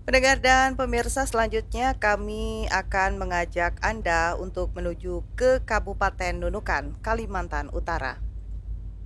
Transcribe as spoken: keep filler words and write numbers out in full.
Pendengar dan pemirsa, selanjutnya kami akan mengajak Anda untuk menuju ke Kabupaten Nunukan, Kalimantan Utara.